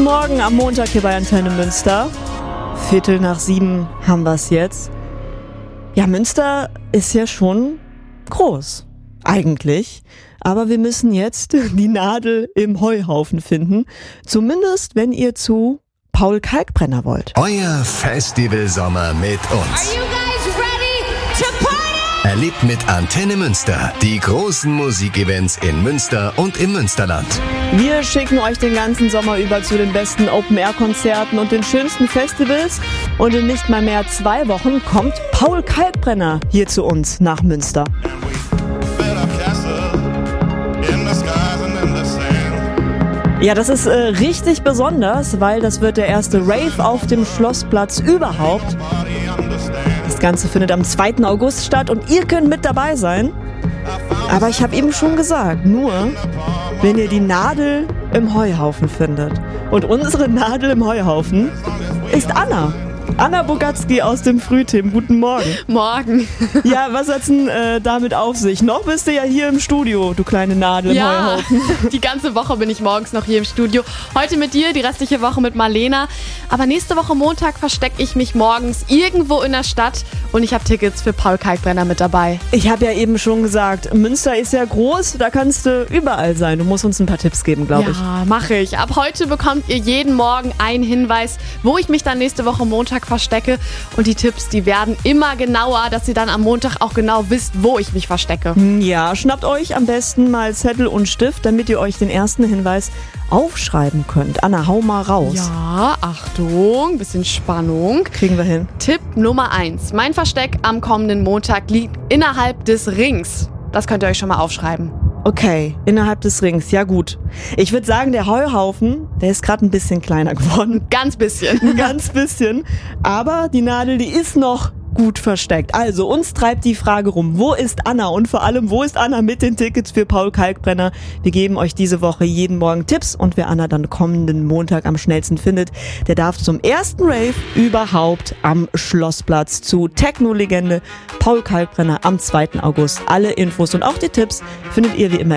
Guten Morgen am Montag hier bei Antenne Münster. 6:15 haben wir es jetzt. Ja, Münster ist ja schon groß, eigentlich. Aber wir müssen jetzt die Nadel im Heuhaufen finden. Zumindest, wenn ihr zu Paul Kalkbrenner wollt. Euer Festivalsommer mit uns. Are you guys ready to party? Erlebt mit Antenne Münster die großen Musikevents in Münster und im Münsterland. Wir schicken euch den ganzen Sommer über zu den besten Open-Air-Konzerten und den schönsten Festivals. Und in nicht mal mehr 2 Wochen kommt Paul Kalkbrenner hier zu uns nach Münster. Ja, das ist richtig besonders, weil das wird der erste Rave auf dem Schlossplatz überhaupt. Das Ganze findet am 2. August statt und ihr könnt mit dabei sein. Aber ich habe eben schon gesagt, nur wenn ihr die Nadel im Heuhaufen findet. Und unsere Nadel im Heuhaufen ist Anna. Anna Bogatzki aus dem Frühteam. Guten Morgen. Morgen. Ja, was hat's denn damit auf sich? Noch bist du ja hier im Studio, du kleine Nadel im Heuhaufen. Die ganze Woche bin ich morgens noch hier im Studio. Heute mit dir, die restliche Woche mit Marlena. Aber nächste Woche Montag verstecke ich mich morgens irgendwo in der Stadt und ich habe Tickets für Paul Kalkbrenner mit dabei. Ich habe ja eben schon gesagt, Münster ist ja groß, da kannst du überall sein. Du musst uns ein paar Tipps geben, glaube ich. Ja, mache ich. Ab heute bekommt ihr jeden Morgen einen Hinweis, wo ich mich dann nächste Woche Montag verstecke. Und die Tipps, die werden immer genauer, dass ihr dann am Montag auch genau wisst, wo ich mich verstecke. Ja, schnappt euch am besten mal Zettel und Stift, damit ihr euch den ersten Hinweis aufschreiben könnt. Anna, hau mal raus. Ja, Achtung, bisschen Spannung. Kriegen wir hin. Tipp Nummer 1. Mein Versteck am kommenden Montag liegt innerhalb des Rings. Das könnt ihr euch schon mal aufschreiben. Okay, innerhalb des Rings. Ja gut. Ich würde sagen, der Heuhaufen, der ist gerade ein bisschen kleiner geworden. Ganz bisschen. Ein ganz bisschen. Aber die Nadel, die ist noch gut versteckt. Also, uns treibt die Frage rum, wo ist Anna? Und vor allem, wo ist Anna mit den Tickets für Paul Kalkbrenner? Wir geben euch diese Woche jeden Morgen Tipps und wer Anna dann kommenden Montag am schnellsten findet, der darf zum ersten Rave überhaupt am Schlossplatz zu Techno-Legende Paul Kalkbrenner am 2. August. Alle Infos und auch die Tipps findet ihr wie immer